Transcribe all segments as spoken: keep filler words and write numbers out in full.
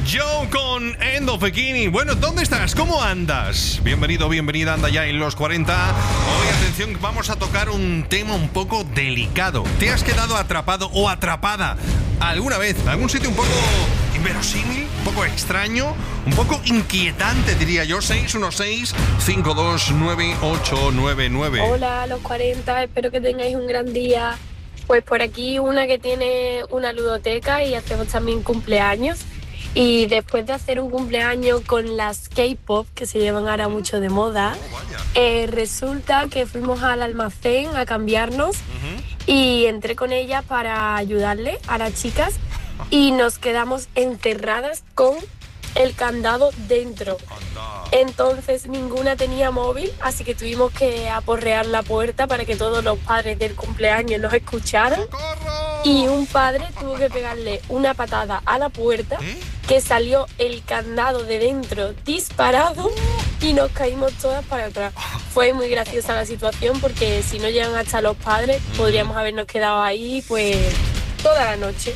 Joe con End of Bikini. Bueno, ¿dónde estás? ¿Cómo andas? Bienvenido, bienvenida, anda ya en los cuarenta. Hoy, atención, vamos a tocar un tema un poco delicado. ¿Te has quedado atrapado o atrapada alguna vez en algún sitio un poco inverosímil, un poco extraño, un poco inquietante, diría yo? seis uno seis, cinco dos nueve, ocho nueve nueve. Hola, los cuarenta, espero que tengáis un gran día. Pues por aquí una que tiene una ludoteca y hacemos también cumpleaños. Y después de hacer un cumpleaños con las K-pop, que se llevan ahora mucho de moda, eh, resulta que fuimos al almacén a cambiarnos y entré con ella para ayudarle a las chicas y nos quedamos encerradas con el candado dentro. Entonces ninguna tenía móvil, así que tuvimos que aporrear la puerta para que todos los padres del cumpleaños nos escucharan. Y un padre tuvo que pegarle una patada a la puerta, que salió el candado de dentro disparado y nos caímos todas para atrás. Fue muy graciosa la situación porque si no llegan hasta los padres podríamos habernos quedado ahí pues toda la noche.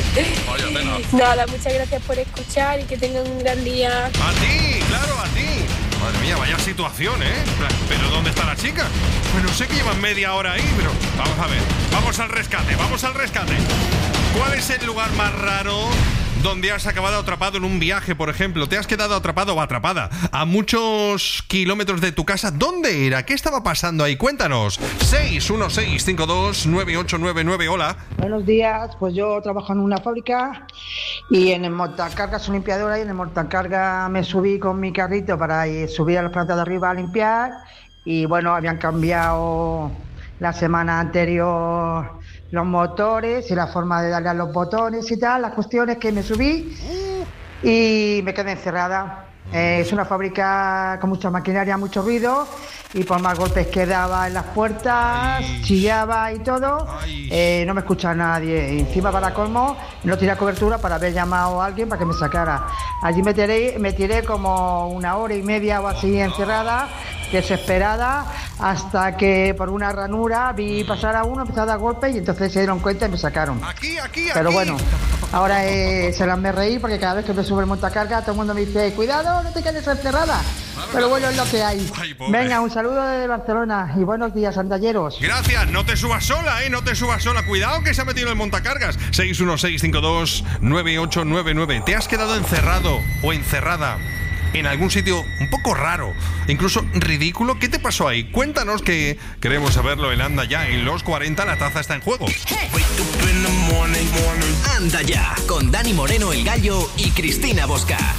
Nada, muchas gracias por escuchar y que tengan un gran día. A ti, claro, a ti. Madre mía, vaya situación, ¿eh? ¿Pero dónde está la chica? Pues no sé, que llevan media hora ahí, pero vamos a ver. Vamos al rescate, vamos al rescate. ¿Cuál es el lugar más raro donde has acabado atrapado en un viaje, por ejemplo? ¿Te has quedado atrapado o atrapada a muchos kilómetros de tu casa? ¿Dónde era? ¿Qué estaba pasando ahí? Cuéntanos. seis uno seis, cinco dos nueve, ocho nueve nueve. Hola. Buenos días. Pues yo trabajo en una fábrica y en el montacargas soy limpiadora, y en el montacarga me subí con mi carrito para ir, subir a las plantas de arriba a limpiar. Y bueno, habían cambiado la semana anterior los motores y la forma de darle a los botones y tal. La cuestión es que me subí y me quedé encerrada. Eh, es una fábrica con mucha maquinaria, mucho ruido, y por más golpes que daba en las puertas, ay, chillaba y todo, eh, no me escucha nadie. Y encima, para colmo, no tenía cobertura para haber llamado a alguien para que me sacara. Allí me tiré, me tiré como una hora y media o así encerrada, desesperada, hasta que por una ranura vi pasar a uno, empezó a dar golpes y entonces se dieron cuenta y me sacaron. Aquí, aquí, aquí. Pero bueno, ahora eh, se las me reí porque cada vez que me sube el montacarga todo el mundo me dice: cuidado, no te quedes encerrada. Pero bueno, es lo que hay. Ay, venga, un saludo desde Barcelona y buenos días, andalleros. Gracias, no te subas sola, eh, no te subas sola. Cuidado que se ha metido en el montacargas. seis uno seis, cinco dos nueve, ocho nueve nueve. ¿Te has quedado encerrado o encerrada en algún sitio un poco raro, incluso ridículo? ¿Qué te pasó ahí? Cuéntanos, que queremos saberlo en Anda Ya. En los cuarenta la taza está en juego. Anda Ya, con Dani Moreno, el Gallo, y Cristina Bosca.